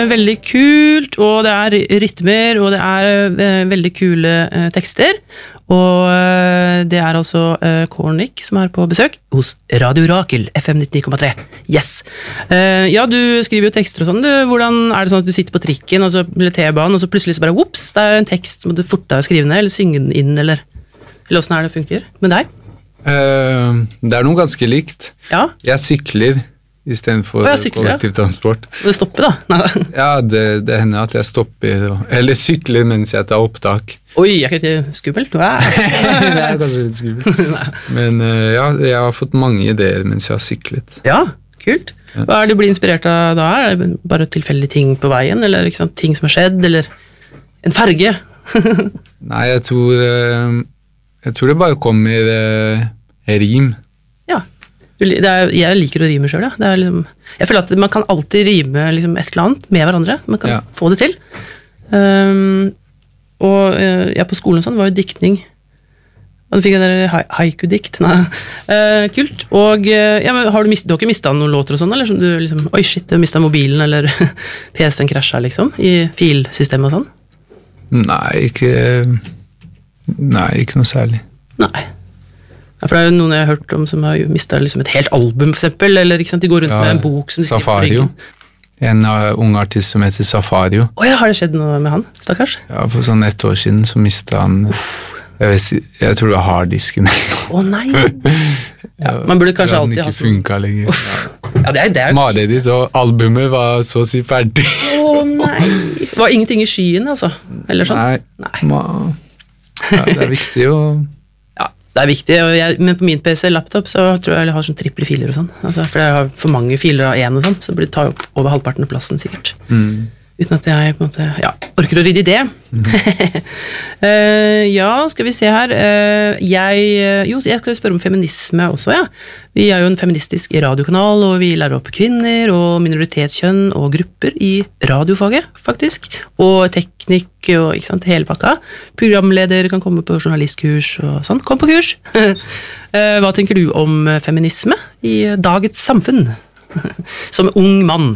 Veldig kult, og det er rytmer, og det er veldig kule tekster. Og det er altså Kornik som er på besøk hos Radio Rakel, FM 99,3. Yes! Ja, du skriver jo tekster og sånn. Hvordan er det sånn at du sitter på trikken eller T-banen, og så plutselig så bare, whoops, det er en tekst, må du forte deg å skrive ned, eller synge den inn, eller hvordan er det funker med deg? Det er noe ganske likt. Ja? Jeg sykler I stedet for kollektivtransport. Og det stopper da? Ja, det hender at jeg stopper, eller sykler mens jeg tar opptak. Oi, er ikke det skummelt? Det er kanskje litt skummelt. Men ja, jeg har fått mange ideer mens jeg har syklet. Ja, kult. Hva er det du blir inspirert av da? Er det bare tilfeldige ting på veien, eller ikke sant, ting som har skjedd, eller en farge? Nei, jeg tror det bare kommer rim. Ja. Jeg liker å rime selv, ja. Det er liksom, jeg føler at man kan alltid rime liksom et eller annet med hverandre. Man kan få det til. Og på skolen sånn var jo diktning. Og da fikk jeg der haiku-dikt. Kult. Og men du har ikke mistet noen låter og sånn, eller som du liksom, oi shit, du mistet mobilen, eller PC-en krasjet liksom, I filsystemet og sånn? Nei, ikke noe særlig. Nei. Ja, for det er jo noen jeg har hørt om som har mistet liksom et helt album, for eksempel, eller ikke sant, de går rundt med en bok som de skriver på ryggen. En ung artist som heter Safario. Har det skjedd noe med han, stakkars? Ja, for sånn 1 år siden så mistet han, jeg tror det var harddisken. Nei! Ja, man burde kanskje alltid ha sånn. Den ikke funket lenger. Ja, det er Mareritt, og albumet var så å si ferdig. Nei! Det var ingenting I skyen, altså? Eller sånn? Nei. Ja, det er viktig å... Det er viktig, men på min PC-laptop så tror jeg har sånn triple filer og sånn. Altså, for jeg har for mange filer av en og sånn, så tar jeg opp over halvparten av plassen sikkert. Uten at jeg på en måte, orker å rydde I det. Ja, skal vi se her. Jeg skal spørre om feminisme også, ja. Vi jo en feministisk radiokanal, og vi lærer opp kvinner og minoritetskjønn og grupper I radiofaget, faktisk. Og teknikk og ikke sant, hele pakka. Programleder kan komme på journalistkurs og sånn. Kom på kurs! Hva tenker du om feminisme I dagens samfunn? Som ung mann.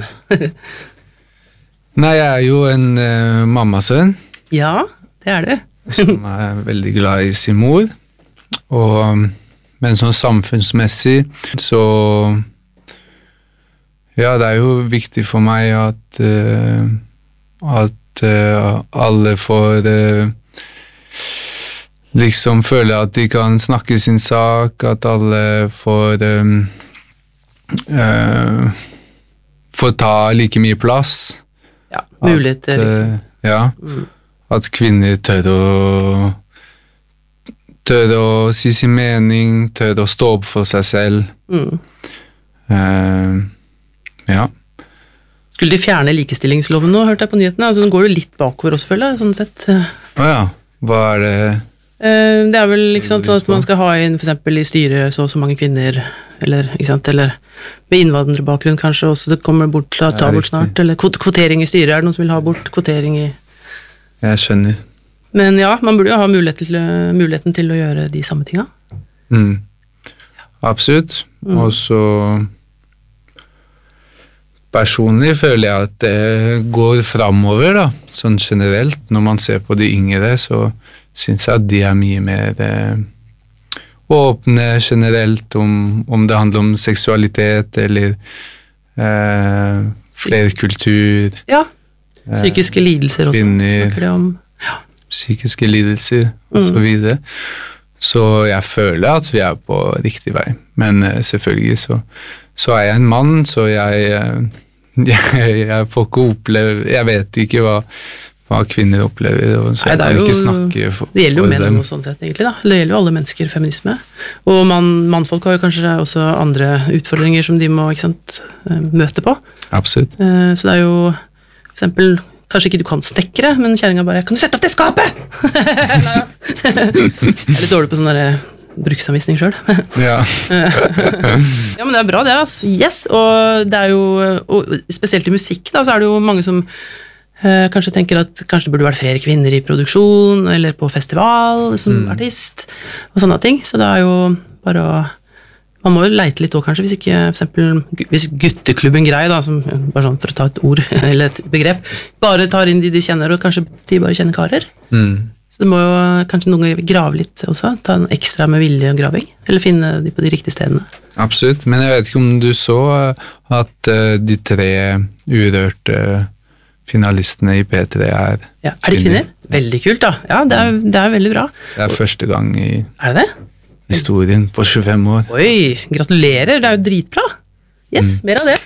Nei, jeg jo en mammasønn. Ja, det det. Som veldig glad I sin mor. Men sånn samfunnsmessig, så ja, det jo viktig for meg at alle får liksom føle at de kan snakke sin sak, at alle får ta like mye plass. Ja, muligheter liksom. Ja, at kvinner tør å si sin mening, tør å stå opp for seg selv. Ja. Skulle de fjerne likestillingsloven nå, hørte jeg på nyhetene? Altså, nå går det litt bakover også, føler jeg, sånn sett. Ja, hva det? Det vel ikke sant, sånn at man skal ha inn, for eksempel I styret, så mange kvinner, eller, ikke sant, eller med innvandrerbakgrunn kanskje, også det kommer bort til å ta bort snart, eller kvotering I styret, det noen som vil ha bort kvotering I... Jeg skjønner. Men ja, man burde jo ha muligheten til å gjøre de samme tinga. Absolutt. Og så personlig føler jeg at det går fremover da, sånn generelt. Når man ser på de yngre, så synes jeg at de mye mer åpne generelt om det handler om seksualitet eller flerkultur. Ja, psykiske lidelser også, snakker de om. Ja. Psykiske lidelser og så videre. Så jeg føler at vi på riktig vei. Men selvfølgelig så jeg en mann, så jeg får ikke oppleve, jeg vet ikke hva kvinner opplever, og så jeg kan ikke snakke for dem. Det gjelder jo menn og sånn sett egentlig da. Det gjelder jo alle mennesker, feminisme. Og mannfolk har jo kanskje også andre utfordringer som de må ikke sant, møte på. Absolutt. Så det jo for eksempel, kanskje ikke du kan snekkere, men kjæringen bare, kan du sette opp det skapet? Jeg litt dårlig på sånn der bruksanvisning selv. Ja. Ja, men det bra det, altså. Yes, og det jo, og spesielt I musikk da, så det jo mange som kanskje tenker at kanskje det burde vært flere kvinner I produksjon, eller på festival som artist, og sånne ting, så det jo bare å Man må jo leite litt også, kanskje, hvis ikke, for eksempel, hvis gutteklubben grei, da, som, bare sånn for å ta et ord, eller et begrep, bare tar inn de kjenner, og kanskje de bare kjenner karer. Så det må jo kanskje noen ganger grave litt også, ta en ekstra med vilje og graving, eller finne de på de riktige stedene. Absolutt, men jeg vet ikke om du så at de 3 urørte finalistene i P3 er Ja, er de kvinner? Veldig kult da. Ja, det er veldig bra. Det er første gang i Er det det? historien på 25 år. Oi, gratulerer, det er jo dritbra. Yes, mer av det.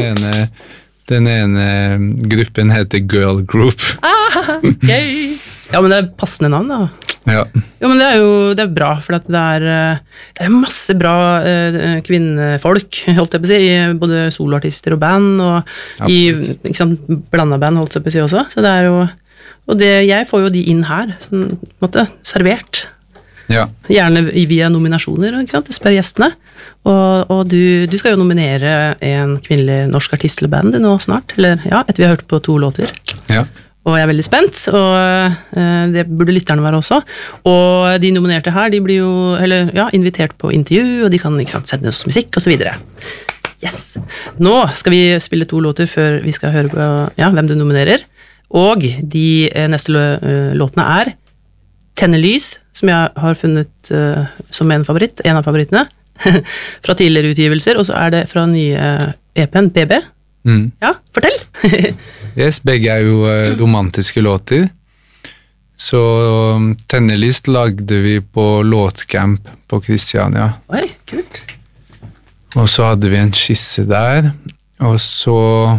Den ene gruppen heter Girl Group. Gøy. Ja, men det er passende navn da. Ja. Jo, men det er bra, for at det er masse bra kvinnefolk, holdt jeg på å si, i både soloartister og band, og i ikke sant, blandet band, holdt jeg på å si også. Så det er jo, og jeg får jo de inn her, sånn, på en måte, servert. Ja. Gjerne via nominasjoner, ikke sant? Jeg spør gjestene. Og du skal jo nominere en kvinnelig norsk artist eller band nå snart, eller ja, etter vi har hørt på 2 låter. Ja. Og jeg er veldig spent, og det burde lytterne være også. Og de nominerte her, de blir jo invitert på intervju, og de kan ikke sant, sende oss musikk, og så videre. Yes! Nå skal vi spille 2 låter før vi skal høre på hvem du nominerer. Og de neste låtene er Tenne lys, som jeg har funnet som en av favorittene, fra tidligere utgivelser, og så er det fra nye EP-en, BB. Ja, fortell! Yes, begge er jo romantiske låter. Så Tennelist lagde vi på låtcamp på Kristiania. Oi, kult. Og så hadde vi en skisse der, og så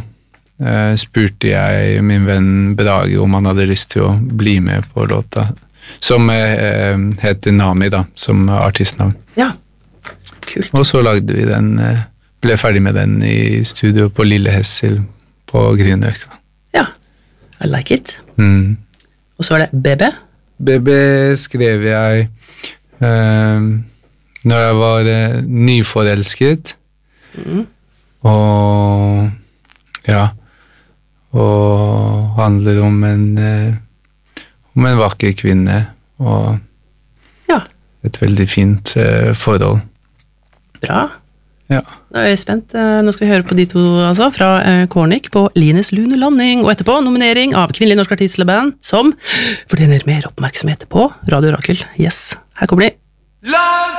spurte jeg min venn Brage om han hadde lyst til å bli med på låta, som heter Nami da, som artistnavn. Ja, kult. Og så lagde vi den, ble ferdig med den i studio på Lille Hessel på Grünerløkka. Ja, I like it. Og så er det BB. BB skrev jeg når jeg var nyforelsket. Og ja, og handler om en vakker kvinne og et veldig fint forhold. Bra. Ja. Da er jeg spent. Nå skal vi høre på de 2 altså, fra Kornik på Lines Lunelanding, og etterpå nominering av kvinnelig norsk artist eller band som fortjener mer oppmerksomhet på Radio Rakel. Yes, her kommer de.